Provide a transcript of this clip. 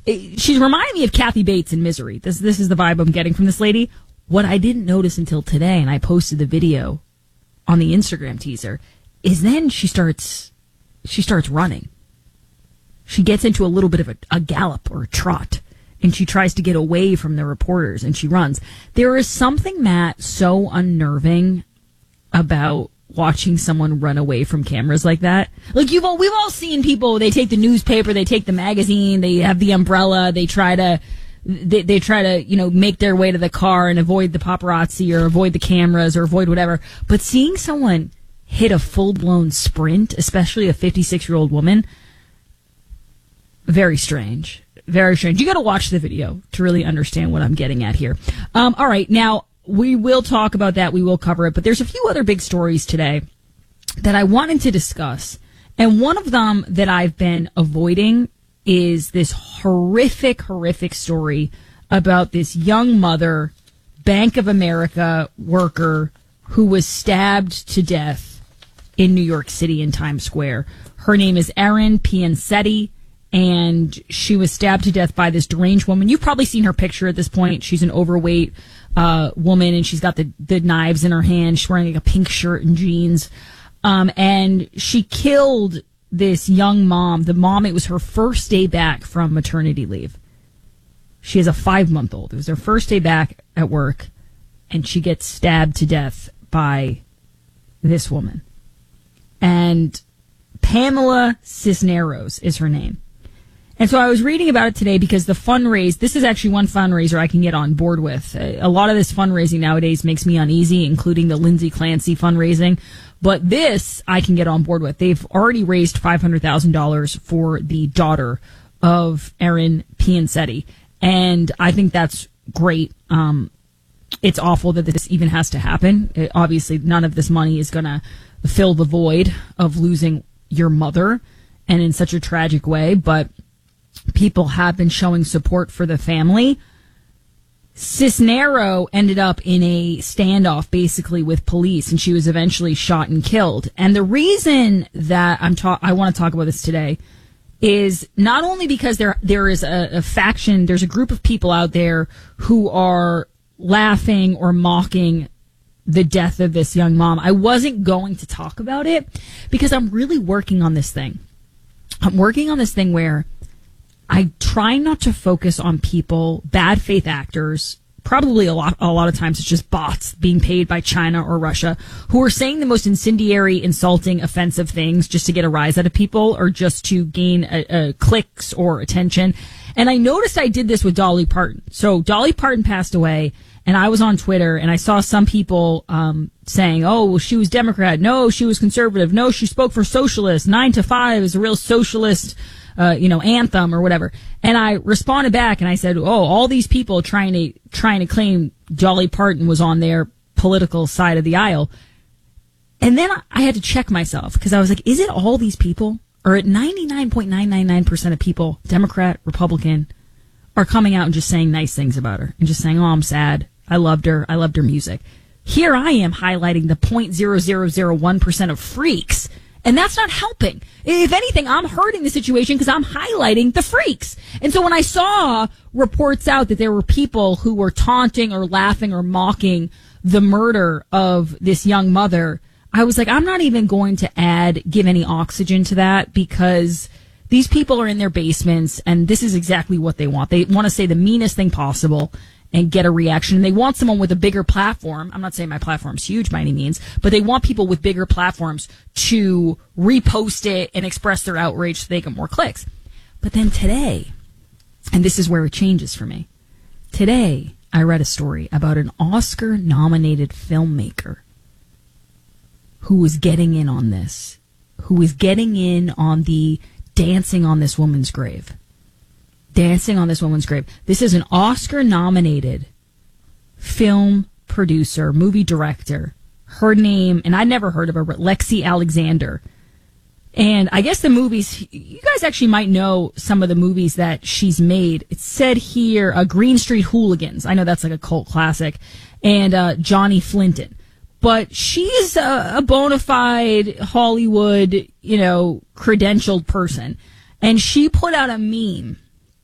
She's reminding me of Kathy Bates in Misery. This is the vibe I'm getting from this lady. What I didn't notice until today, and I posted the video on the Instagram teaser, is then she starts running. She gets into a little bit of a gallop or a trot, and she tries to get away from the reporters, and she runs. There is something, Matt, so unnerving about watching someone run away from cameras like that. Like we've all seen people, they take the newspaper, they take the magazine, they have the umbrella, they try to, make their way to the car and avoid the paparazzi or avoid the cameras or avoid whatever. But seeing someone hit a full-blown sprint, especially a 56-year-old woman, very strange. Very strange. You got to watch the video to really understand what I'm getting at here. All right. Now, we will talk about that. We will cover it. But there's a few other big stories today that I wanted to discuss. And one of them that I've been avoiding is this horrific story about this young mother, Bank of America worker who was stabbed to death in New York City in Times Square. Her name is Erin Piansetti, and she was stabbed to death by this deranged woman. You've probably seen her picture at this point. She's an overweight woman, and she's got the knives in her hand. She's wearing like a pink shirt and jeans. And she killed this young mom. The mom, it was her first day back from maternity leave. She has a 5-month-old. It was her first day back at work, and she gets stabbed to death by this woman. And Pamela Cisneros is her name. And so I was reading about it today because this is actually one fundraiser I can get on board with. A lot of this fundraising nowadays makes me uneasy, including the Lindsay Clancy fundraising. But this I can get on board with. They've already raised $500,000 for the daughter of Erin Piansetti. And I think that's great. It's awful that this even has to happen. Obviously, none of this money is going to fill the void of losing your mother, and in such a tragic way. But people have been showing support for the family. Cisnero ended up in a standoff basically with police, and she was eventually shot and killed. And the reason that I want to talk about this today is not only because there is a faction, there's a group of people out there who are laughing or mocking the death of this young mom. I wasn't going to talk about it because I'm really working on this thing. I'm working on this thing where I try not to focus on people, bad faith actors. Probably a lot of times it's just bots being paid by China or Russia who are saying the most incendiary, insulting, offensive things just to get a rise out of people or just to gain clicks or attention. And I noticed I did this with Dolly Parton. So Dolly Parton passed away, and I was on Twitter, and I saw some people saying, oh, well, she was Democrat. No, she was conservative. No, she spoke for socialists. 9 to 5 is a real socialist anthem or whatever. And I responded back and I said, oh, all these people trying to claim Dolly Parton was on their political side of the aisle. And then I had to check myself because I was like, is it all these people? Or at 99.999% of people, Democrat, Republican, are coming out and just saying nice things about her and just saying, oh, I'm sad. I loved her. I loved her music. Here I am highlighting the 0.0001% of freaks. And that's not helping. If anything, I'm hurting the situation because I'm highlighting the freaks. And so when I saw reports out that there were people who were taunting or laughing or mocking the murder of this young mother, I was like, I'm not even going to give any oxygen to that because these people are in their basements and this is exactly what they want. They want to say the meanest thing possible and get a reaction. And they want someone with a bigger platform. I'm not saying my platform's huge by any means, but they want people with bigger platforms to repost it and express their outrage so they get more clicks. But then today, and this is where it changes for me, today I read a story about an Oscar-nominated filmmaker who was getting in on this, who was getting in on the dancing on this woman's grave. Dancing on this woman's grave. This is an Oscar-nominated film producer, movie director. Her name, and I'd never heard of her, but Lexi Alexander. And I guess the movies, you guys actually might know some of the movies that she's made. It said here, Green Street Hooligans. I know that's like a cult classic. And Johnny Flinton. But she's a bona fide Hollywood, credentialed person. And she put out a meme